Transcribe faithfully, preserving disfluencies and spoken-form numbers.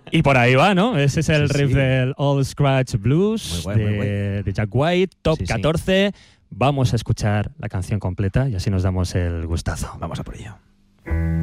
Y por ahí va, ¿no? Ese es el Sí, riff sí. del Old Scratch Blues Muy guay, muy de, guay. de Jack White, top Sí, sí. catorce. Vamos a escuchar la canción completa y así nos damos el gustazo. Vamos a por ello.